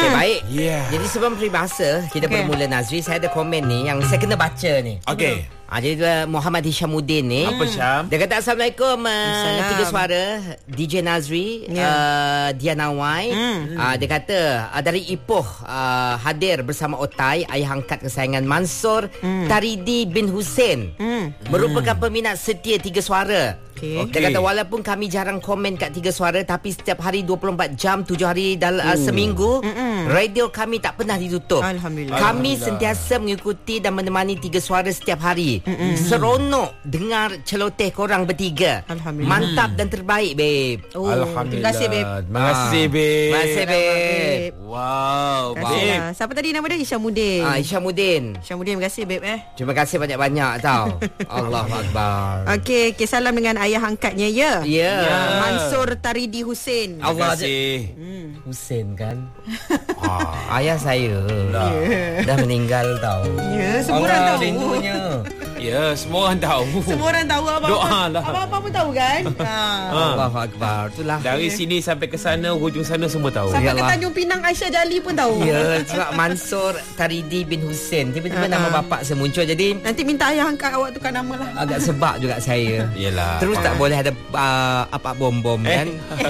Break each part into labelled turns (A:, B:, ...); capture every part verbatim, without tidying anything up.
A: Okey, baik.
B: Yeah.
A: Jadi sebelum peribahasa kita
C: Okay.
A: bermula, Nazri, saya ada komen ni yang saya kena baca ni.
B: Okey.
A: Ah, jadi dia Muhammad Hishamuddin ni.
B: Apa, Syam?
A: Dia kata Assalamualaikum uh,
C: Salam.
A: tiga suara D J Nazri,
C: Ya.
A: uh, Diana Wai.
C: Hmm.
A: Uh, dia kata uh, dari Ipoh uh, hadir bersama Otai, ayah angkat kesayangan Mansur
C: Hmm.
A: Taridi bin Hussein.
C: Hmm.
A: Merupakan peminat setia tiga suara.
C: Okey.
A: Dia kata walaupun kami jarang komen kat tiga suara, tapi setiap hari dua puluh empat jam, tujuh hari dalam uh, seminggu,
C: Mm-mm.
A: radio kami tak pernah ditutup.
C: Alhamdulillah.
A: Kami
B: Alhamdulillah.
A: sentiasa mengikuti dan menemani tiga suara setiap hari. Mm-mm. Seronok dengar celoteh korang bertiga.
C: Alhamdulillah.
A: Mantap dan terbaik, babe.
C: Oh,
B: Alhamdulillah.
C: terima kasih, babe.
B: Terima kasih, babe.
A: Terima kasih, babe.
C: babe.
B: Wow,
C: Terima kasih
B: babe.
C: lah. Siapa tadi nama dia? Hishamuddin.
A: Ah, Hishamuddin.
C: Hishamuddin, terima kasih, babe eh.
A: Terima kasih banyak-banyak tau. Allahu Akbar.
C: Okey, okay, salam dengan ayah angkatnya ya.
A: Ya.
C: Uh, Mansur Taridi Hussein.
B: Terima
A: Allah
B: kasih.
A: Hussein kan?
B: Ah,
A: Ayah saya
C: Ya.
A: dah meninggal tau.
C: Ya, semua orang tahu.
A: rindunya.
B: ya, semua orang tahu.
C: Semua orang tahu abang.
B: Doa lah.
C: Abang-abang pun tahu kan? ha.
A: Allahu Akbar. Itulah.
B: Dari sini sampai ke sana, hujung sana semua tahu.
C: Sampai ke
A: Yalah.
C: Tanjung Pinang Aisyah Jali pun tahu.
A: Ya, sebab Mansur Taridi bin Hussein. Tiba-tiba
C: Ha-ha.
A: nama bapak saya muncul. Jadi
C: Nanti minta ayah angkat awak tukar nama lah.
A: agak sebab juga saya.
B: Yelah.
A: Terus tak boleh ada uh, apa bom-bom kan.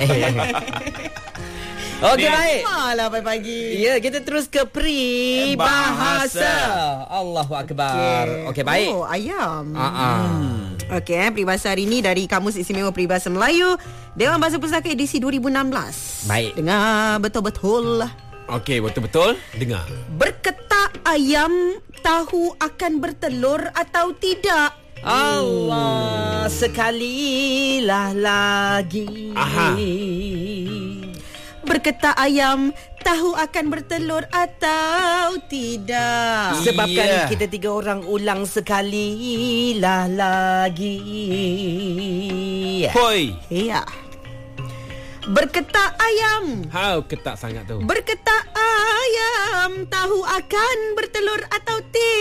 A: Okey, baik.
C: Malah pagi-pagi.
A: Ya, kita terus ke peribahasa. Allahu Akbar. Okey, baik.
C: Oh, ayam.
A: Ah, ah.
C: Okey, eh, peribahasa hari ini dari Kamus Istimewa Peribahasa Melayu, Dewan Bahasa Pustaka edisi dua ribu enam belas.
A: Baik.
C: Dengar betul-betul.
B: Okey, betul-betul. Dengar.
C: Berketak ayam, tahu akan bertelur atau tidak?
A: Allah, sekalilah lagi.
B: Aha.
C: Berketak ayam, tahu akan bertelur atau tidak?
A: Sebabkan
B: Yeah.
A: kita tiga orang ulang sekali lah lagi.
B: Hoi.
C: Ya. Berketak ayam,
B: How ketak sangat tu.
C: berketak ayam, tahu akan bertelur atau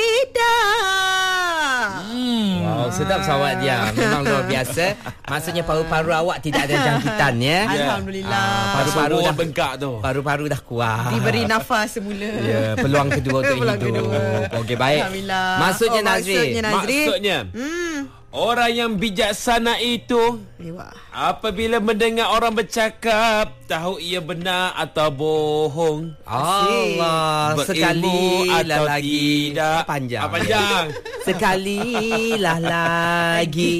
C: tidak?
B: Hmm.
A: Wow, sedap sawat dia. Memang luar biasa. Maksudnya paru-paru awak tidak ada jangkitan ya.
C: Alhamdulillah.
A: Ah, paru-paru
B: Semua
A: dah
B: bengkak tu.
A: Paru-paru dah kuat.
C: Diberi nafas semula.
A: Ya, peluang kedua untuk
C: Peluang
A: hidup.
C: kedua.
A: Okey, baik.
C: Alhamdulillah.
A: Maksudnya
C: Oh,
A: Nazri.
C: maksudnya Nazri.
B: Maksudnya,
C: Hmm.
B: orang yang bijaksana itu
C: Ewa.
B: apabila mendengar orang bercakap, tahu ia benar atau bohong.
A: Allah,
B: Berilmu
A: sekali lah
B: atau
A: lagi.
B: tidak.
A: Panjang.
B: Ah, panjang.
A: Sekali lah lagi.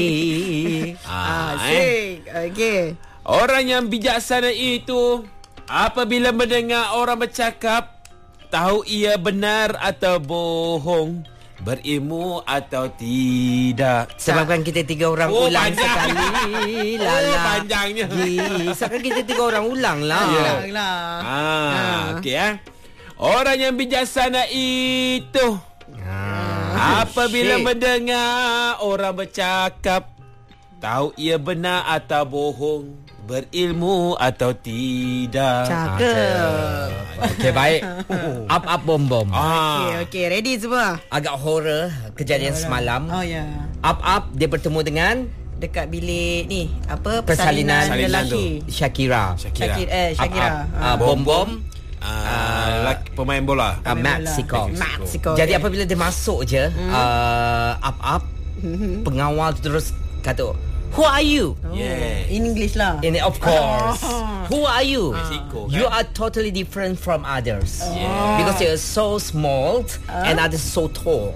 B: Ah, eh.
C: Asyik. Okey.
B: Orang yang bijaksana itu apabila mendengar orang bercakap, tahu ia benar atau bohong, berilmu atau tidak.
A: Sebabkan kita tiga orang
B: Oh,
A: ulang
B: panjang.
A: sekali lah
B: Oh,
A: lah.
B: panjangnya.
A: Sebabkan kita tiga orang ulang lah.
C: Ulang lah.
B: Ah, okey eh. Orang yang bijaksana itu
A: Ah,
B: apabila
A: shit.
B: mendengar orang bercakap, tahu ia benar atau bohong, berilmu atau tidak.
C: Cakep.
A: Okey, baik. Up up bom bom.
C: Okey,
B: Ah.
C: okey. Ready semua?
A: Agak horror kejadian semalam.
C: Oh ya.
A: Up up dia bertemu dengan
C: Dekat bilik ni, apa?
A: Persalinan.
C: Persalinan
B: Persalinan
C: lelaki.
A: Shakira.
B: Syakira.
C: Syakira. Eh, Syakira.
A: Up, up. Ah, bom bom.
B: Ah, lelaki- pemain bola.
A: Uh, Mexico.
C: Mexico.
A: Jadi
C: okay.
A: apabila dia masuk je,
C: Hmm.
A: uh, up up, pengawal tu terus kata, "Who are you?"
C: Oh,
B: Yeah.
C: in English lah.
A: In of course.
C: Oh.
A: Who are you?
B: Mexico,
A: You
B: kan?
A: are totally different from others.
B: Yeah.
A: Because you're so small and others so tall.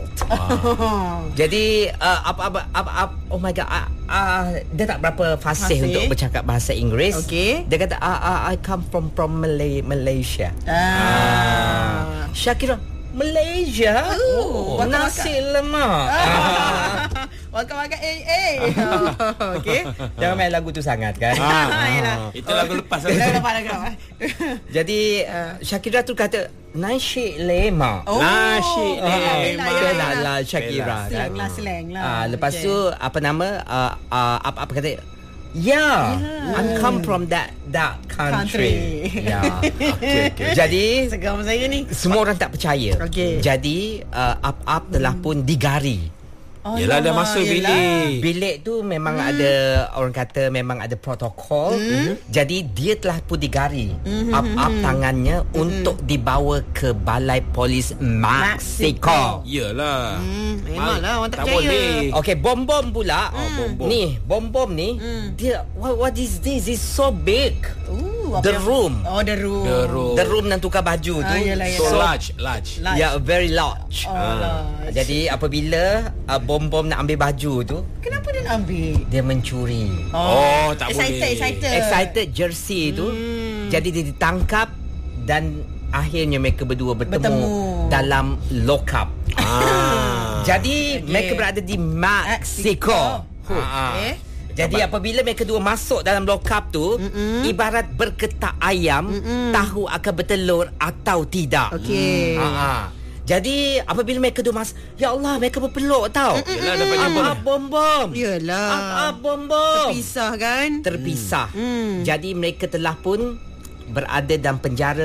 A: Jadi uh, up up up up oh my god, uh, uh, dia tak berapa fasih
C: Fasih.
A: untuk bercakap bahasa Inggeris.
C: Okey.
A: Dia kata uh, uh, I come from from Malay, Malaysia.
C: Ah.
A: Syakira, Malaysia?
C: Oh,
A: Oh, nasi lemak.
C: Makan-makan eh eh. Okey.
A: Jangan main lagu tu sangat kan.
B: Ah,
C: Yelah.
B: itu lagu lepas.
C: Dah dapat dah dapat.
A: Jadi uh, Syakira tu kata nasi lemak.
C: Oh.
B: Nasi
C: Ah,
B: lemak.
C: yelah,
A: Bella
C: yelah.
A: lah Syakira kan.
C: Slang lah, slang lah.
A: Ah, lepas
C: Okey.
A: tu apa nama uh, uh, apa apa kata Yeah, I'm come from that that country.
C: Country.
A: Ya. Okay, okay. Jadi
C: Segam saya ni.
A: semua orang tak percaya.
C: Okey.
A: Jadi uh, up up telah pun digari
C: Oh,
B: Yelah, dah masuk
C: yelah.
B: bilik.
A: Bilik tu memang hmm. ada, orang kata memang ada protokol. Hmm. Jadi dia telah pun digari hmm. up-up tangannya hmm. untuk dibawa ke Balai Polis Mexico.
B: Yelah.
C: Hmm, memanglah orang tak
B: tak
C: percaya.
B: boleh.
A: Okey, bom-bom pula.
B: Oh, bom-bom.
A: Ni, bom-bom ni.
C: Hmm.
A: Dia what, what is this? It's so big.
C: Ooh, apa
A: The
C: yang-
A: room.
C: Oh, the room.
B: The room.
A: The room nak tukar baju tu.
C: Ah, yelah,
B: So
C: yelah.
B: large, large.
C: Large.
A: Yeah, very large.
C: Oh,
A: Ah.
C: large.
A: Jadi apabila uh, bom-bom nak ambil baju tu,
C: Kenapa dia nak ambil?
A: dia mencuri.
B: Oh, tak
C: excited,
B: boleh.
C: Excited,
A: Excited jersey tu.
C: Hmm.
A: Jadi dia ditangkap dan akhirnya mereka berdua bertemu,
C: Bertemu.
A: dalam lockup.
B: Ah.
A: Jadi
C: Okay.
A: mereka berada di Mexico.
C: Mexico.
A: Ha.
C: Okay.
A: Jadi apabila mereka dua masuk dalam lockup tu, Mm-mm. ibarat berketak ayam, Mm-mm. tahu akan bertelur atau tidak.
C: Okey.
A: Ha, ha. Jadi apabila mereka dua masuk, ya Allah, mereka berpeluk tau.
B: Yelah, dapat jumpa.
A: Up-up bom-bom.
C: Yelah.
A: Up-up bom-bom.
C: Terpisah kan?
A: Terpisah.
C: Hmm.
A: Jadi mereka telah pun berada dalam penjara